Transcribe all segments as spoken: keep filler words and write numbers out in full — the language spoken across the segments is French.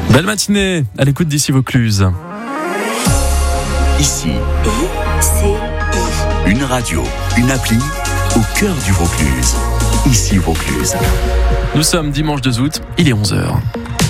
Belle matinée à l'écoute d'Ici Vaucluse. Ici, I C I. une radio, une appli au cœur du Vaucluse. Ici Vaucluse. Nous sommes dimanche deux août, il est onze heures.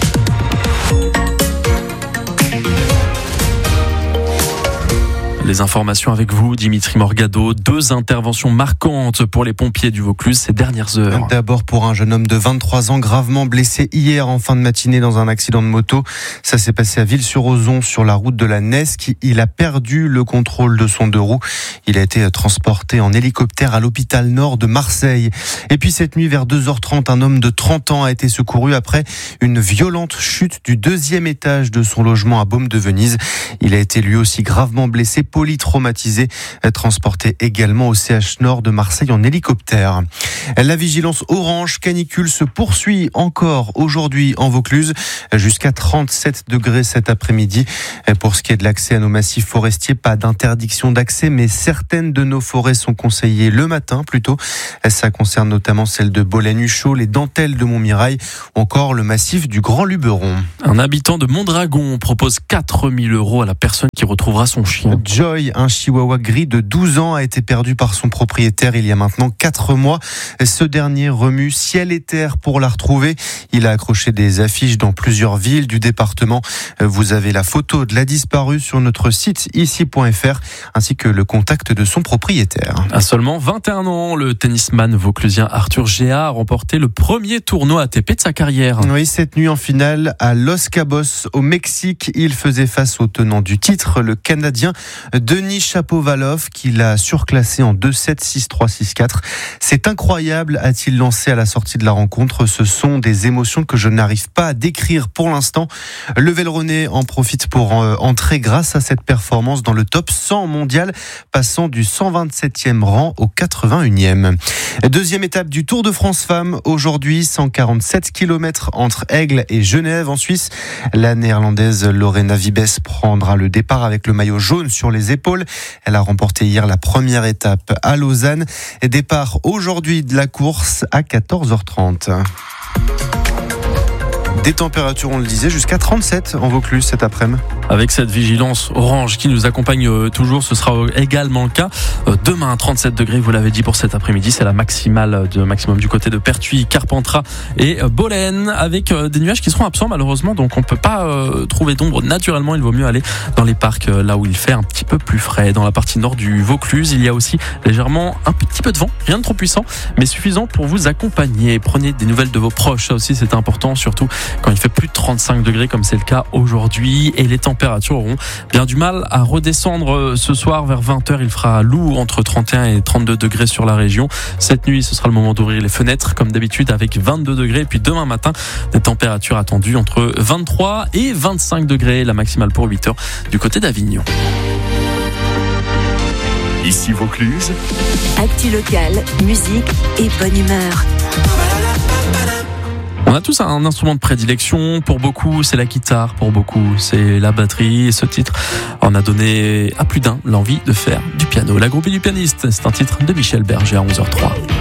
Les informations avec vous, Dimitri Morgado. Deux interventions marquantes pour les pompiers du Vaucluse ces dernières heures. D'abord pour un jeune homme de vingt-trois ans gravement blessé hier en fin de matinée dans un accident de moto. Ça s'est passé à Ville-sur-Ozon sur la route de la Nesque. Il a perdu le contrôle de son deux roues. Il a été transporté en hélicoptère à l'hôpital Nord de Marseille. Et puis cette nuit vers deux heures trente, un homme de trente ans a été secouru après une violente chute du deuxième étage de son logement à Baume-de-Venise. Il a été lui aussi gravement blessé, polytraumatisé, transporté également au C H Nord de Marseille en hélicoptère. La vigilance orange canicule se poursuit encore aujourd'hui en Vaucluse, jusqu'à trente-sept degrés cet après-midi. Pour ce qui est de l'accès à nos massifs forestiers, pas d'interdiction d'accès, mais certaines de nos forêts sont conseillées le matin plutôt. Ça concerne notamment celle de Bolen-Huchot, les dentelles de Montmirail ou encore le massif du Grand Luberon. Un habitant de Mondragon propose quatre mille euros à la personne qui retrouvera son chien. Joy, un chihuahua gris de douze ans, a été perdu par son propriétaire il y a maintenant quatre mois. Ce dernier remue ciel et terre pour la retrouver. Il a accroché des affiches dans plusieurs villes du département. Vous avez la photo de la disparue sur notre site ici point f r ainsi que le contact de son propriétaire. À seulement vingt et un ans, le tennisman vauclusien Arthur Géa a remporté le premier tournoi A T P de sa carrière. Oui, cette nuit en finale à Los Cabos au Mexique, il faisait face au tenant du titre, le Canadien Denis Shapovalov, qui l'a surclassé en deux sept, six trois, six quatre. C'est incroyable, a-t-il lancé à la sortie de la rencontre. Ce sont des émotions que je n'arrive pas à décrire pour l'instant. Le Vélronais en profite pour entrer grâce à cette performance dans le top cent mondial, passant du cent vingt-septième rang au quatre-vingt-unième. Deuxième étape du Tour de France Femmes. Aujourd'hui, cent quarante-sept kilomètres entre Aigle et Genève en Suisse. La néerlandaise Lorena Wiebes prendra le départ avec le maillot jaune sur les épaules. Elle a remporté hier la première étape à Lausanne. Et départ aujourd'hui de la course à quatorze heures trente. Des températures, on le disait, jusqu'à trente-sept en Vaucluse cet après-midi. Avec cette vigilance orange qui nous accompagne toujours, ce sera également le cas demain. trente-sept degrés, vous l'avez dit, pour cet après-midi. C'est la maximale de maximum du côté de Pertuis, Carpentras et Bolen, avec des nuages qui seront absents malheureusement. Donc on ne peut pas euh, trouver d'ombre naturellement. Il vaut mieux aller dans les parcs là où il fait un petit peu plus frais. Dans la partie nord du Vaucluse, il y a aussi légèrement un petit peu de vent. Rien de trop puissant, mais suffisant pour vous accompagner. Prenez des nouvelles de vos proches. Ça aussi, c'est important, surtout quand il fait plus de trente-cinq degrés comme c'est le cas aujourd'hui. Et les températures auront bien du mal à redescendre ce soir vers vingt heures. Il fera lourd entre trente et un et trente-deux degrés sur la région. Cette nuit, ce sera le moment d'ouvrir les fenêtres comme d'habitude avec vingt-deux degrés. Et puis demain matin, des températures attendues entre vingt-trois et vingt-cinq degrés. La maximale pour huit heures du côté d'Avignon. Ici Vaucluse. Actu locale, musique et bonne humeur. On a tous un instrument de prédilection. Pour beaucoup, c'est la guitare. Pour beaucoup, c'est la batterie. Et ce titre en a donné à plus d'un l'envie de faire du piano. La groupie du pianiste, c'est un titre de Michel Berger à onze heures zéro trois.